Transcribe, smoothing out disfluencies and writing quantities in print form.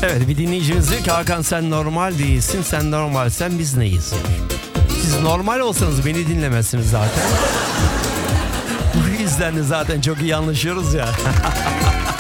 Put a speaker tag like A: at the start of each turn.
A: Evet, bir dinleyicimiz diyor ki Hakan sen normal değilsin, sen normalsen biz neyiz? Siz normal olsanız beni dinlemezsiniz zaten. Bu yüzden de zaten çok iyi anlaşıyoruz ya.